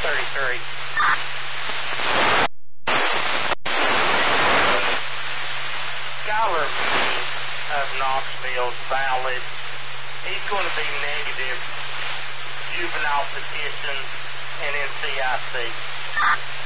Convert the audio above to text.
33. Skylar of Knoxville's valid. He's going to be negative. Juvenile petition and NCIC.